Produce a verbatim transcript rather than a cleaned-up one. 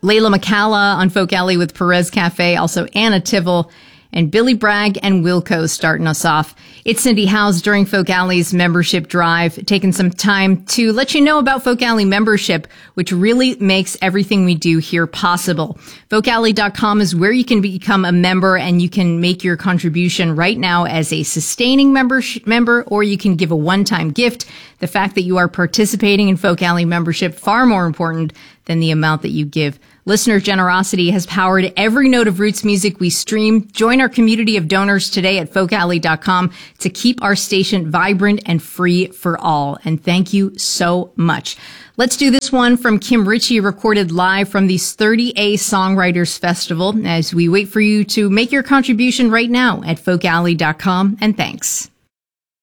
Layla McCalla on Folk Alley with Perez Cafe, also Anna Tivell, and Billy Bragg and Wilco starting us off. It's Cindy Howes during Folk Alley's membership drive, taking some time to let you know about Folk Alley membership, which really makes everything we do here possible. folk alley dot com is where you can become a member, and you can make your contribution right now as a sustaining member, member or you can give a one-time gift. The fact that you are participating in Folk Alley membership, far more important than the amount that you give. Listener generosity has powered every note of roots music we stream. Join our community of donors today at folk alley dot com to keep our station vibrant and free for all. And thank you so much. Let's do this one from Kim Ritchie, recorded live from the thirty A Songwriters Festival, as we wait for you to make your contribution right now at folk alley dot com. And thanks.